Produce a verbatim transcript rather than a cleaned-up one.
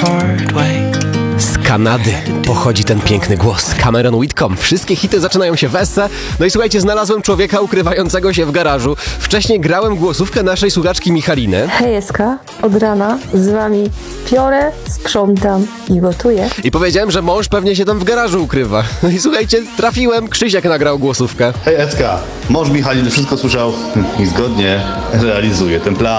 hard way. Z Kanady pochodzi ten piękny głos. Cameron Whitcomb. Wszystkie hity zaczynają się w esse. No i słuchajcie, znalazłem człowieka ukrywającego się w garażu. Wcześniej grałem głosówkę naszej słuchaczki Michaliny. Hejeska, od rana z wami piorę, sprzątam i gotuję. I powiedziałem, że mąż pewnie się tam w garażu ukrywa. No i słuchajcie, trafiłem. Krzysiek nagrał głosówkę. Hej Ecka, mąż Michaliny wszystko słyszał i zgodnie realizuje ten plan.